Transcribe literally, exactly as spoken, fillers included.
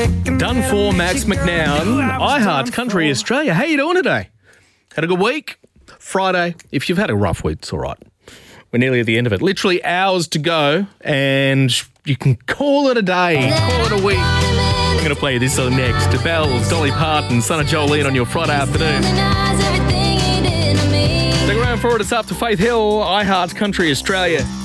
Done for Max McNown. iHeart Country Australia. How you doing today? Had a good week? Friday. If you've had a rough week, it's all right. We're nearly at the end of it. Literally hours to go, and you can call it a day. Call it a week. I'm going to play you this song next. Bells, Dolly Parton, Son of Jolene on your Friday afternoon. Stick around for it. It's up to Faith Hill, iHeart Country Australia.